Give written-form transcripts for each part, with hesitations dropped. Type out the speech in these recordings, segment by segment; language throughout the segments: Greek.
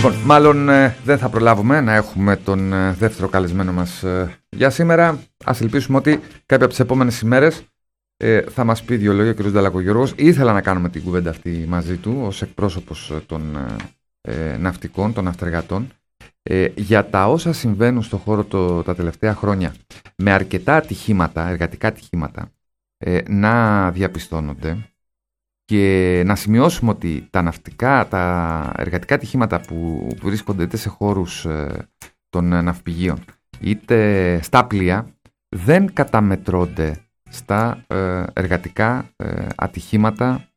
Λοιπόν, μάλλον δεν θα προλάβουμε να έχουμε τον δεύτερο καλεσμένο μας για σήμερα. Ας ελπίσουμε ότι κάποια από τις επόμενες ημέρες θα μας πει δύο λόγια ο κ. Νταλακογιώργος. Ήθελα να κάνουμε την κουβέντα αυτή μαζί του ως εκπρόσωπος των ναυτικών, των ναυτεργατών, για τα όσα συμβαίνουν στον χώρο τα τελευταία χρόνια με αρκετά ατυχήματα, εργατικά ατυχήματα, να διαπιστώνονται. Και να σημειώσουμε ότι τα εργατικά ατυχήματα που βρίσκονται είτε σε χώρους των ναυπηγείων είτε στα πλοία δεν καταμετρώνται στα εργατικά ατυχήματα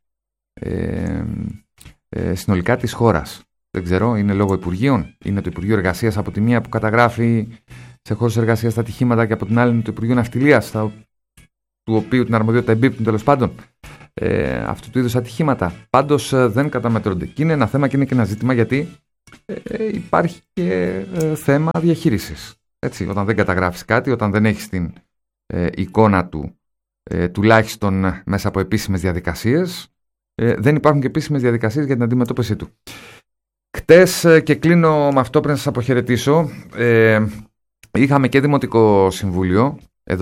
συνολικά της χώρας. Δεν ξέρω, είναι λόγω Υπουργείων, είναι το Υπουργείο Εργασίας από τη μία που καταγράφει σε χώρους εργασίας τα ατυχήματα και από την άλλη είναι το Υπουργείο Ναυτιλίας, του οποίου την αρμοδιότητα εμπίπτουν τέλος πάντων αυτού του είδους ατυχήματα. Πάντως δεν καταμετρώνται. Και είναι ένα θέμα και είναι και ένα ζήτημα γιατί υπάρχει και θέμα διαχείρισης. Έτσι, όταν δεν καταγράφεις κάτι, όταν δεν έχεις την εικόνα του τουλάχιστον μέσα από επίσημες διαδικασίες, δεν υπάρχουν και επίσημες διαδικασίες για την αντιμετώπιση του. Χτες, και κλείνω με αυτό πριν σας αποχαιρετήσω, είχαμε και Δημοτικό Συμβούλιο εδώ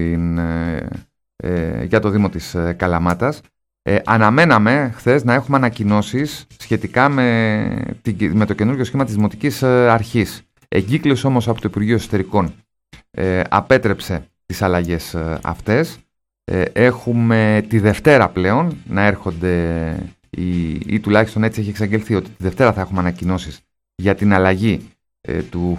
για το Δήμο της Καλαμάτας. Αναμέναμε χθες να έχουμε ανακοινώσεις σχετικά με το καινούργιο σχήμα της Δημοτικής Αρχής. Εγκύκλειος όμως από το Υπουργείο Εσωτερικών απέτρεψε τις αλλαγές αυτές. Έχουμε τη Δευτέρα πλέον να έρχονται ή τουλάχιστον έτσι έχει εξαγγελθεί ότι τη Δευτέρα θα έχουμε ανακοινώσεις για την αλλαγή του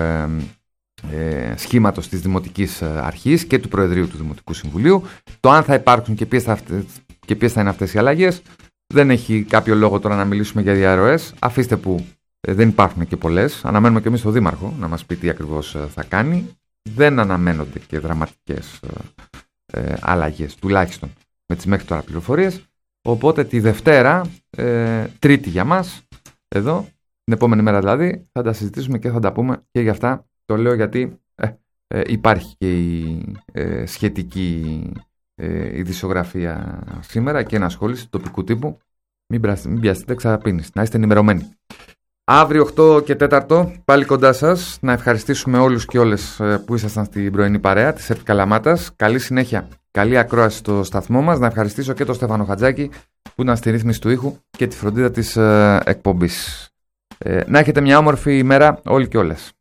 σχήματος της Δημοτικής Αρχής και του Προεδρείου του Δημοτικού Συμβουλίου. Το αν θα υπάρξουν και ποιες θα είναι αυτές οι αλλαγές δεν έχει κάποιο λόγο τώρα να μιλήσουμε για διαρροές. Αφήστε που δεν υπάρχουν και πολλές. Αναμένουμε και εμείς τον Δήμαρχο να μας πει τι ακριβώς θα κάνει. Δεν αναμένονται και δραματικές αλλαγές, τουλάχιστον με τις μέχρι τώρα πληροφορίες. Οπότε τη Δευτέρα, Τρίτη για μας, εδώ, την επόμενη μέρα δηλαδή, θα τα συζητήσουμε και θα τα πούμε και για αυτά. Το λέω γιατί υπάρχει και η σχετική ειδησιογραφία σήμερα και ενασχόληση τοπικού τύπου. Μην πιαστείτε ξαπίνεις, να είστε ενημερωμένοι. Αύριο 8 και 4 πάλι κοντά σας. Να ευχαριστήσουμε όλους και όλες που ήσασταν στην πρωινή παρέα της ΕΡΤ Καλαμάτας. Καλή συνέχεια, καλή ακρόαση στο σταθμό μας. Να ευχαριστήσω και τον Στέφανο Χατζάκη που ήταν στη ρύθμιση του ήχου και τη φροντίδα της εκπομπής. Να έχετε μια όμορφη ημέρα όλοι και όλες.